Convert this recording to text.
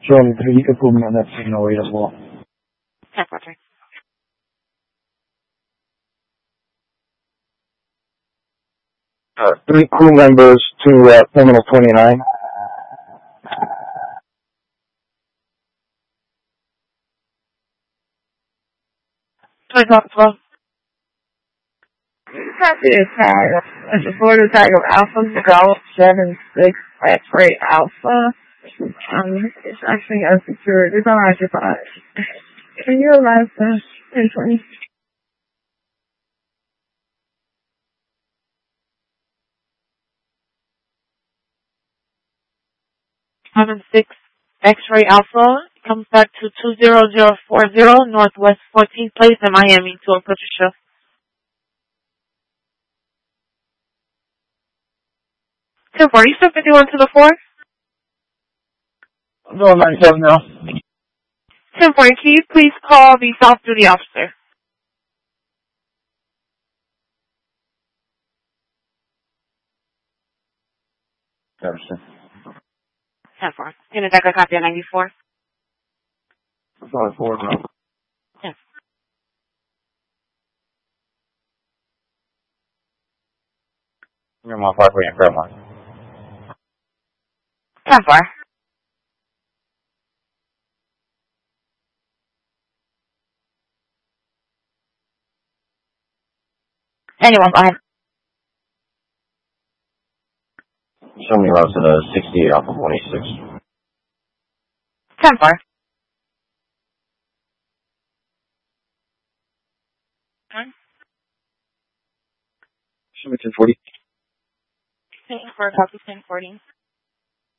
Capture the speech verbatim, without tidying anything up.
Showing three equipment that's signal eight as well. ten four three. Uh, three crew members to uh, Terminal twenty-nine. Twenty five twelve. Copy the tag. The Florida tag of Alpha Golf seven six X-ray Alpha. Um, it's actually unsecured. It's unoccupied. Can you arrive for ten twenty? seven six X-ray Alpha comes back to two zero zero four zero Northwest fourteenth Place in Miami to approach your show. ten four, you still fifty-one to the four? I'm going ninety-seven now. ten four, can you please call the South Duty officer? Jefferson. ten four. Can I take a copy of ninety-four? That's all four now. Yes. You're my five way and grandma. ten four. Anyone, go ahead. Show me routes to the sixty-eight off of one eighty-six. ten four. Show me ten forty. ten four, copy ten forty.